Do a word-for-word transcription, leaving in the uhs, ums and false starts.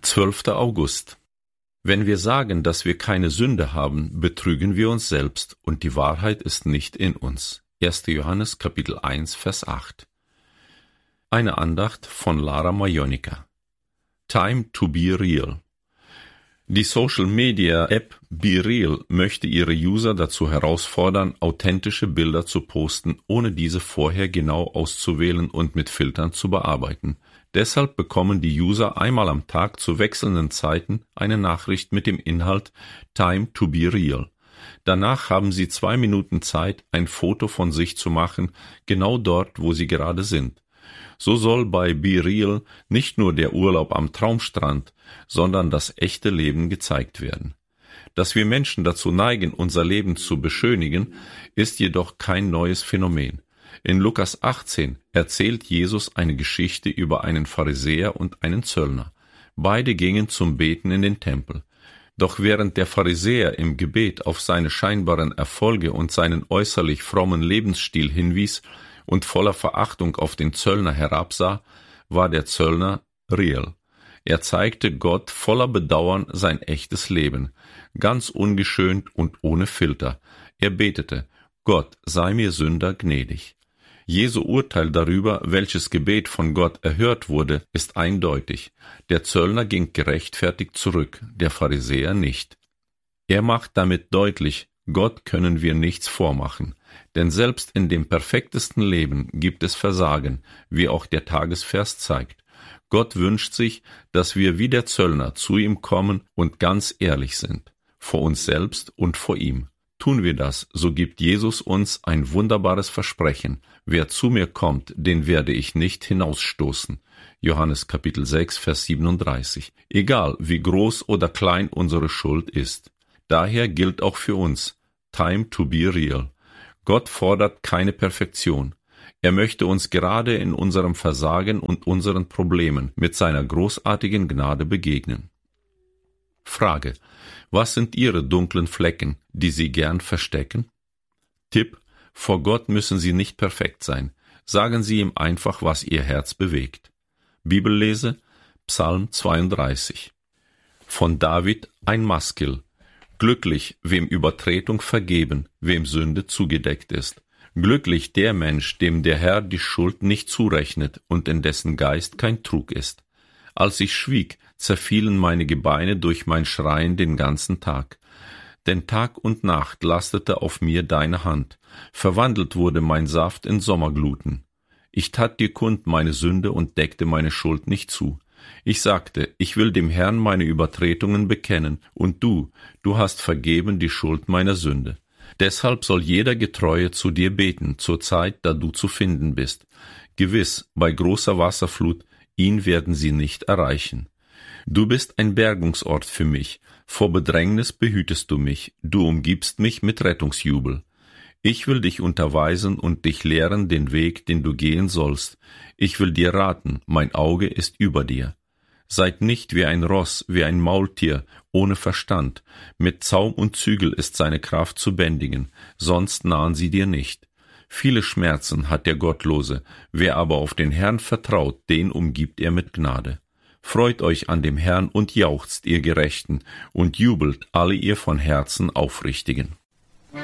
zwölfter August. Wenn wir sagen, dass wir keine Sünde haben, betrügen wir uns selbst und die Wahrheit ist nicht in uns. erster Johannes Kapitel eins, Vers acht. Eine Andacht von Lara Majonika. Time to be real. Die Social-Media-App BeReal möchte ihre User dazu herausfordern, authentische Bilder zu posten, ohne diese vorher genau auszuwählen und mit Filtern zu bearbeiten. Deshalb bekommen die User einmal am Tag zu wechselnden Zeiten eine Nachricht mit dem Inhalt Time to be real. Danach haben sie zwei Minuten Zeit, ein Foto von sich zu machen, genau dort, wo sie gerade sind. So soll bei BeReal nicht nur der Urlaub am Traumstrand, sondern das echte Leben gezeigt werden. Dass wir Menschen dazu neigen, unser Leben zu beschönigen, ist jedoch kein neues Phänomen. In Lukas achtzehn erzählt Jesus eine Geschichte über einen Pharisäer und einen Zöllner. Beide gingen zum Beten in den Tempel. Doch während der Pharisäer im Gebet auf seine scheinbaren Erfolge und seinen äußerlich frommen Lebensstil hinwies und voller Verachtung auf den Zöllner herabsah, war der Zöllner real. Er zeigte Gott voller Bedauern sein echtes Leben, ganz ungeschönt und ohne Filter. Er betete: Gott, sei mir Sünder gnädig. Jesu Urteil darüber, welches Gebet von Gott erhört wurde, ist eindeutig. Der Zöllner ging gerechtfertigt zurück, der Pharisäer nicht. Er macht damit deutlich, Gott können wir nichts vormachen. Denn selbst in dem perfektesten Leben gibt es Versagen, wie auch der Tagesvers zeigt. Gott wünscht sich, dass wir wie der Zöllner zu ihm kommen und ganz ehrlich sind, vor uns selbst und vor ihm. Tun wir das, so gibt Jesus uns ein wunderbares Versprechen: Wer zu mir kommt, den werde ich nicht hinausstoßen. Johannes Kapitel sechs, Vers siebenunddreißig. Egal, wie groß oder klein unsere Schuld ist. Daher gilt auch für uns: Time to be real. Gott fordert keine Perfektion. Er möchte uns gerade in unserem Versagen und unseren Problemen mit seiner großartigen Gnade begegnen. Frage: Was sind Ihre dunklen Flecken, die Sie gern verstecken? Tipp: Vor Gott müssen Sie nicht perfekt sein. Sagen Sie ihm einfach, was Ihr Herz bewegt. Bibellese: Psalm zweiunddreißig. Von David ein Maskil. Glücklich, wem Übertretung vergeben, wem Sünde zugedeckt ist. Glücklich der Mensch, dem der Herr die Schuld nicht zurechnet und in dessen Geist kein Trug ist. Als ich schwieg, zerfielen meine Gebeine durch mein Schreien den ganzen Tag. Denn Tag und Nacht lastete auf mir deine Hand, verwandelt wurde mein Saft in Sommergluten. Ich tat dir kund meine Sünde und deckte meine Schuld nicht zu. Ich sagte, ich will dem Herrn meine Übertretungen bekennen, und du, du hast vergeben die Schuld meiner Sünde. Deshalb soll jeder Getreue zu dir beten, zur Zeit, da du zu finden bist. Gewiss, bei großer Wasserflut, ihn werden sie nicht erreichen. Du bist ein Bergungsort für mich, vor Bedrängnis behütest du mich, du umgibst mich mit Rettungsjubel. Ich will dich unterweisen und dich lehren den Weg, den du gehen sollst. Ich will dir raten, mein Auge ist über dir. Seid nicht wie ein Ross, wie ein Maultier, ohne Verstand. Mit Zaum und Zügel ist seine Kraft zu bändigen, sonst nahen sie dir nicht. Viele Schmerzen hat der Gottlose, wer aber auf den Herrn vertraut, den umgibt er mit Gnade. Freut euch an dem Herrn und jauchzt, ihr Gerechten, und jubelt alle ihr von Herzen Aufrichtigen.